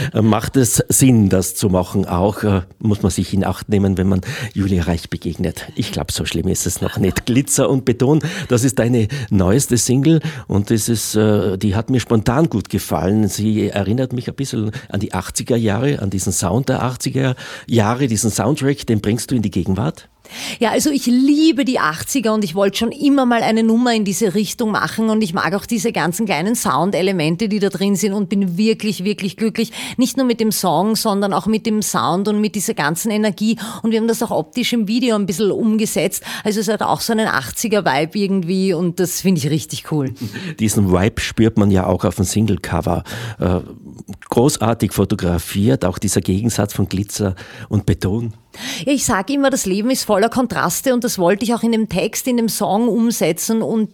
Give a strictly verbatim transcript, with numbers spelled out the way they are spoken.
macht es Sinn, das zu machen. Auch äh, muss man sich in Acht nehmen, wenn man Julia Reich begegnet. Ich glaube, so schlimm ist es noch nicht. Glitzer und Beton, das ist deine neueste Single und das ist, äh, die hat mir spontan gut gefallen. Sie erinnert mich ein bisschen an die achtziger Jahre, an diesen Sound der achtziger Jahre, diesen Soundtrack, den bringst du in die Gegenwart? Ja, also ich liebe die achtziger und ich wollte schon immer mal eine Nummer in diese Richtung machen und ich mag auch diese ganzen kleinen Soundelemente, die da drin sind und bin wirklich, wirklich glücklich. Nicht nur mit dem Song, sondern auch mit dem Sound und mit dieser ganzen Energie und wir haben das auch optisch im Video ein bisschen umgesetzt. Also es hat auch so einen achtziger-Vibe irgendwie und das finde ich richtig cool. Diesen Vibe spürt man ja auch auf dem Singlecover. Äh, großartig fotografiert, auch dieser Gegensatz von Glitzer und Beton. Ja, ich sage immer, das Leben ist voller Kontraste und das wollte ich auch in dem Text, in dem Song umsetzen und